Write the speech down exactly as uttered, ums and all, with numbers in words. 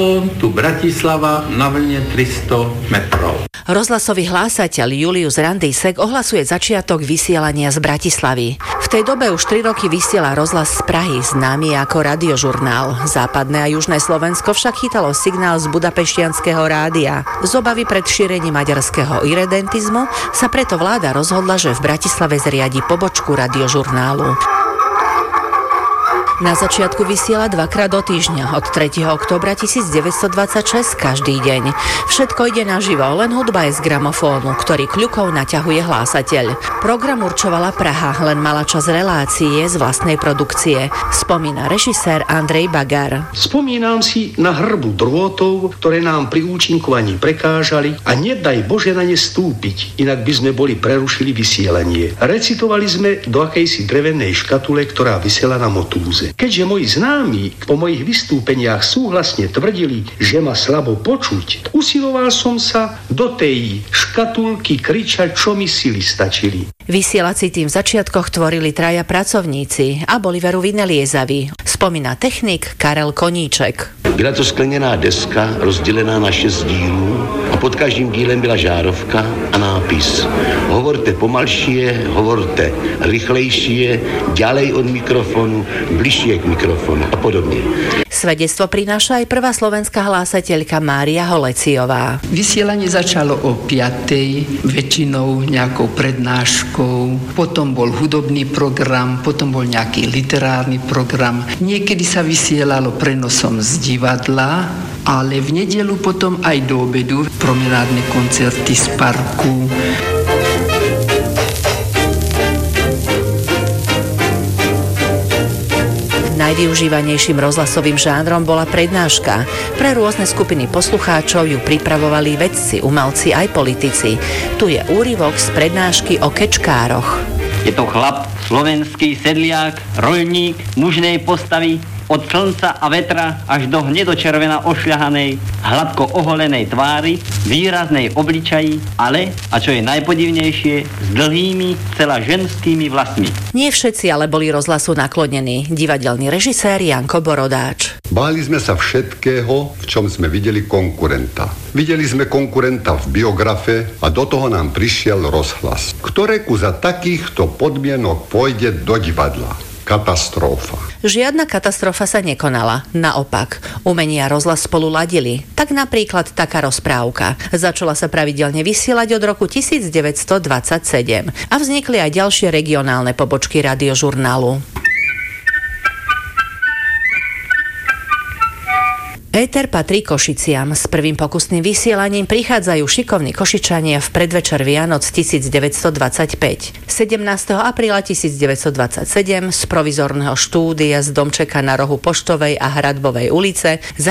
Tu Bratislava na vlne tristo metrov. Rozhlasový hlásateľ Julius Randísek ohlasuje začiatok vysielania z Bratislavy. V tej dobe už tri roky vysiela rozhlas z Prahy, známy ako Radiožurnál. Západné a južné Slovensko však chytalo signál z Budapešťanského rádia. Z obavy pred šírením maďarského iredentizmu sa preto vláda rozhodla, že v Bratislave zriadi pobočku Radiožurnálu. Na začiatku vysiela dvakrát do týždňa, od tretieho októbra devätnásťstodvadsaťšesť každý deň. Všetko ide naživo, len hudba je z gramofónu, ktorý kľukou naťahuje hlásateľ. Program určovala Praha, len mala čas relácie z vlastnej produkcie, spomína režisér Andrej Bagar. Spomínam si na hrbu drôtov, ktoré nám pri účinkovaní prekážali a nedaj Bože na ne stúpiť, inak by sme boli prerušili vysielanie. Recitovali sme do akejsi drevenej škatule, ktorá visela na motúze. Keďže moji známi po mojich vystúpeniach súhlasne tvrdili, že ma slabo počuť, usiloval som sa do tej škatulky kričať, čo mi sily stačili. Vysielací tým v začiatkoch tvorili traja pracovníci a boli veru vynaliezaví, spomína technik Karel Koníček. Byla to skleněná deska rozdělená na šest dílů a pod každým dílem byla žárovka a nápis. Hovorte pomalšie, hovorte rychlejšie, ďalej od mikrofonu, bližšie k mikrofonu a podobne. Svedectvo prináša aj prvá slovenská hlásateľka Mária Holeciová. Vysielanie začalo o piatej, väčšinou nejakou prednáškou, potom bol hudobný program, potom bol nejaký literárny program. Niekedy sa vysielalo prenosom z divadla, ale v nedeľu potom aj do obedu promenádne koncerty z parku. Najvyužívanejším rozhlasovým žánrom bola prednáška. Pre rôzne skupiny poslucháčov ju pripravovali vedci, umelci aj politici. Tu je úryvok z prednášky o kečkároch. Je to chlap, slovenský sedliak, roľník, mužnej postavy, od slnca a vetra až do hnedočervená ošľahanej, hladko oholenej tvári, výraznej obličaji, ale, a čo je najpodivnejšie, s dlhými, celá ženskými vlasmi. Nie všetci ale boli rozhlasu naklonení. Divadelný režisér Janko Borodáč. Báli sme sa všetkého, v čom sme videli konkurenta. Videli sme konkurenta v biografe a do toho nám prišiel rozhlas, ktoréku za takýchto podmienok pôjde do divadla. Katastrofa. Žiadna katastrofa sa nekonala. Naopak, umenie a rozhlas spolu ladili. Tak napríklad taká rozprávka. Začala sa pravidelne vysielať od roku devätnásťstodvadsaťsedem a vznikli aj ďalšie regionálne pobočky Radiožurnálu. Éter patrí Košiciam. S prvým pokusným vysielaním prichádzajú šikovní Košičania v predvečer Vianoc devätnásťstodvadsaťpäť. sedemnásteho apríla devätnásťstodvadsaťsedem z provizorného štúdia z domčeka na rohu Poštovej a Hradbovej ulice